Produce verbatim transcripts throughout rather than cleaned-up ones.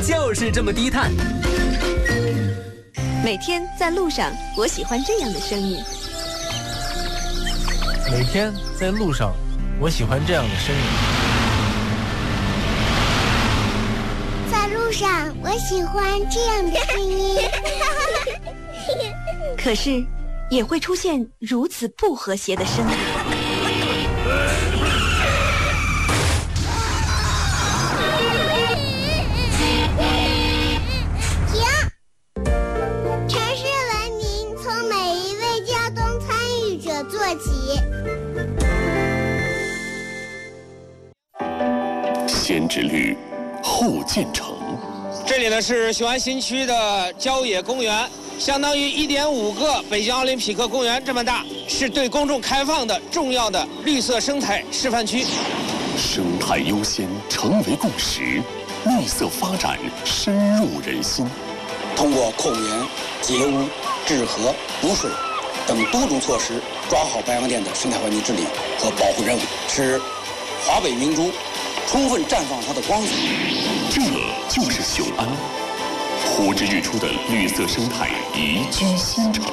就是这么低碳。 每天在路上，我喜欢这样的声音。 每天在路上，我喜欢这样的声音。 在路上，我喜欢这样的声音。 可是，也会出现如此不和谐的声音。 先知律后建成。 这里呢是雄安新区的郊野公园，相当于 一点五 个北京奥林匹克公园这么大，是对公众开放的重要的绿色生态示范区。 生态优先成为共识，绿色发展深入人心。 通过控源、截污、治河、补水等多种措施，抓好白洋淀的生态环境治理和保护任务，使华北明珠充分绽放它的光彩。 这就是雄安，呼之欲出的绿色生态宜居新城。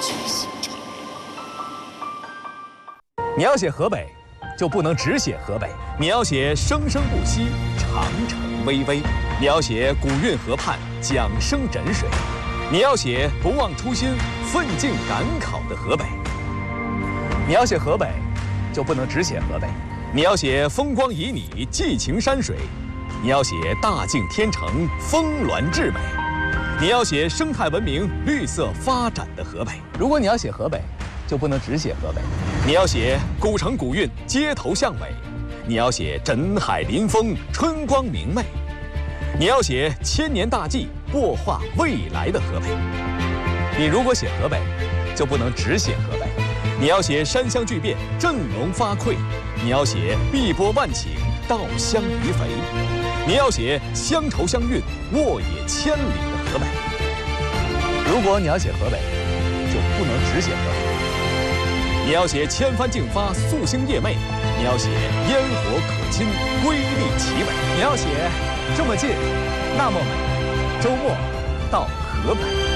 你要写河北，就不能只写河北；你要写生生不息、长城巍巍；你要写古运河畔、桨声枕水；你要写不忘初心、奋进赶考的河北。你要写河北，就不能只写河北。你要写风光旖旎、寄情山水；你要写大境天成、峰峦至美；你要写生态文明、绿色发展的河北。如果你要写河北，就不能只写河北。你要写古城古韵、街头巷尾；你要写枕海临风、春光明媚；你要写千年大计、擘画未来的河北。你如果写河北，就不能只写河北。你要写山乡巨变、振聋发聩；你要写碧波万顷、稻香鱼肥；你要写乡愁相韵、沃野千里的河北。如果你要写河北，就不能只写河北。你要写千帆竞发、夙兴夜寐；你要写烟火可亲、瑰丽奇伟；你要写这么近，那么美。周末到河北。